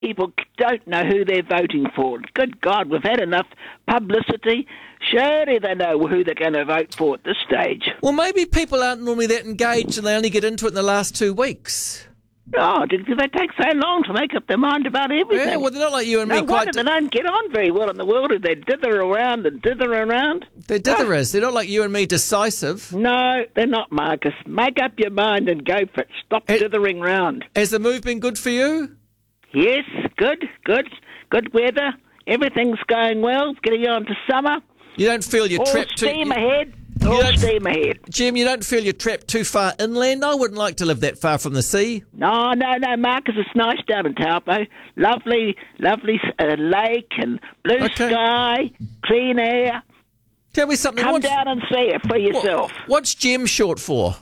People don't know who they're voting for. Good God, we've had enough publicity. Surely they know who they're going to vote for at this stage. Well, maybe people aren't normally that engaged and they only get into it in the last 2 weeks. Oh, did they take so long to make up their mind about everything? Yeah, well, they're not like you and no me. Wonder they don't get on very well in the world if they dither around and dither around. They're ditherers. They're not like you and me, decisive. No, they're not, Marcus. Make up your mind and go for it. Stop dithering round. Has the move been good for you? Yes, good weather. Everything's going well. Getting on to summer. You don't feel you're trapped too... Steam ahead. All steam ahead. Jim, you don't feel you're trapped too far inland? I wouldn't like to live that far from the sea. No, Marcus, it's nice down in Taupo. Lovely lake and blue sky, clean air. Tell me something. Come down and see it for yourself. What's Jim short for?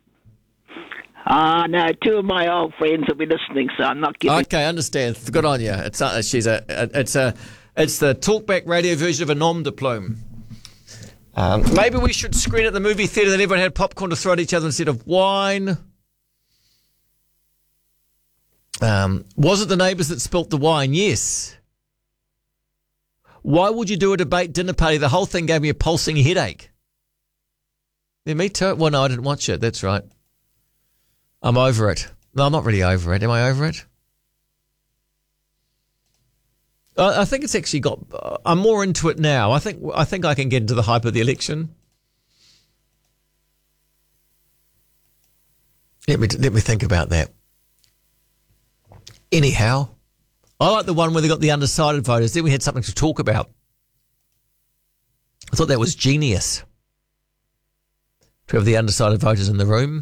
No, 2 of my old friends will be listening, so I'm not giving... Okay, I understand. Good on you. It's the talkback radio version of a nom de plume. Maybe we should screen at the movie theatre that everyone had popcorn to throw at each other instead of wine. Was it the neighbours that spilt the wine? Yes. Why would you do a debate dinner party? The whole thing gave me a pulsing headache. Yeah, me too. Well, no, I didn't watch it. That's right. I'm over it. No, I'm not really over it. Am I over it? I think it's actually got... I'm more into it now. I think I can get into the hype of the election. Let me think about that. Anyhow, I like the one where they got the undecided voters. Then we had something to talk about. I thought that was genius to have the undecided voters in the room.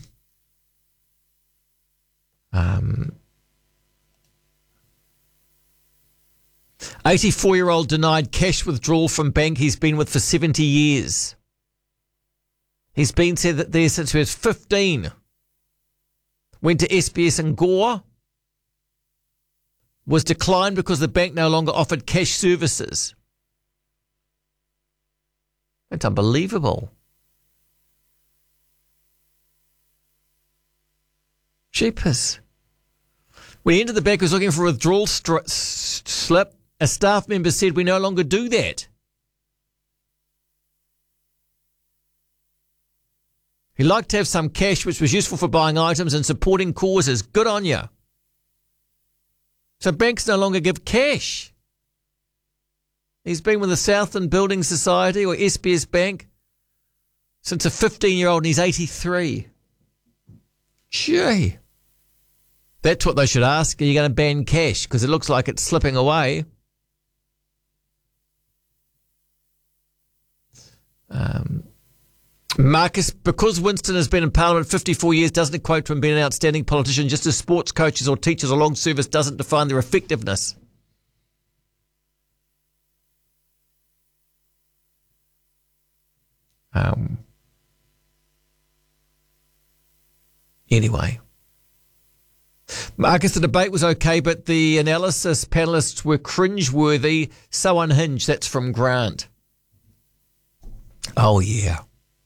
84-year-old denied cash withdrawal from bank he's been with for 70 years. He's been there since he was 15. Went to SBS in Gore. Was declined because the bank no longer offered cash services. That's unbelievable. Jeepers. When he entered the bank, he was looking for a withdrawal slip. A staff member said, "We no longer do that." He liked to have some cash, which was useful for buying items and supporting causes. Good on you. So banks no longer give cash. He's been with the Southland Building Society or SBS Bank since a 15-year-old and he's 83. Gee. That's what they should ask. Are you going to ban cash? Because it looks like it's slipping away. Marcus, because Winston has been in Parliament 54 years, doesn't equate to him being an outstanding politician, just as sports coaches or teachers or long service doesn't define their effectiveness. Anyway. Marcus, the debate was okay, but the analysis panellists were cringeworthy, so unhinged. That's from Grant. Oh, yeah.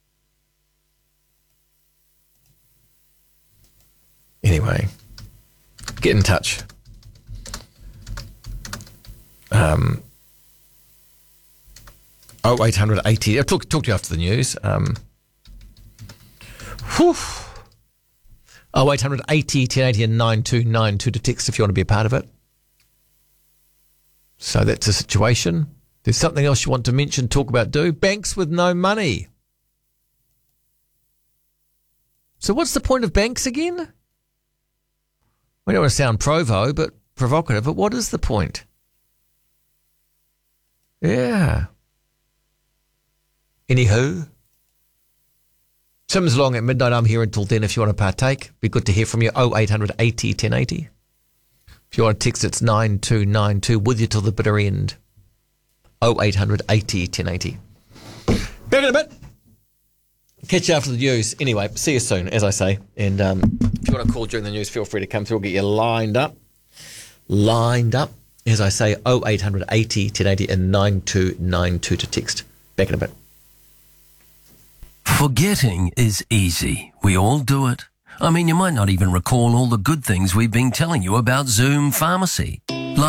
Anyway, get in touch. 0800 80. I'll talk to you after the news. 0800 80 1080 and 9292 to text if you want to be a part of it. So that's the situation. There's something else you want to mention, talk about, do. Banks with no money. So what's the point of banks again? We don't want to sound provocative, but what is the point? Yeah. Anywho. Sim's along at midnight. I'm here until then if you want to partake. Be good to hear from you. 0800 80 1080. If you want to text, it's 9292 with you till the bitter end. 0800 80 1080. Back in a bit. Catch you after the news. Anyway, see you soon, as I say. And if you want to call during the news, feel free to come through. We'll get you lined up. As I say, 0800 80 1080 and 9292 to text. Back in a bit. Forgetting is easy. We all do it. I mean, you might not even recall all the good things we've been telling you about Zoom Pharmacy.